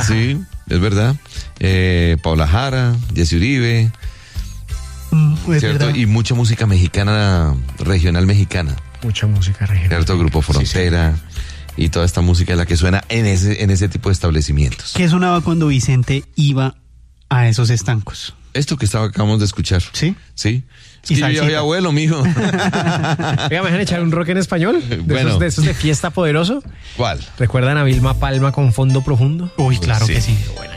Sí, es verdad. Paula Jara, Jessy Uribe. ¿Cierto? Y mucha música mexicana, regional mexicana. Mucha música regional. ¿Cierto? Grupo Frontera. Sí. Y toda esta música es la que suena en ese tipo de establecimientos. ¿Qué sonaba cuando Vicente iba a esos estancos? Esto que acabamos de escuchar. ¿Sí? Sí. Es que yo ya soy abuelo, mijo. Oiga, ¿me dejan echar un rock en español? De esos de fiesta poderoso. ¿Cuál? ¿Recuerdan a Vilma Palma con Fondo Profundo? Uy, claro que sí. Bueno.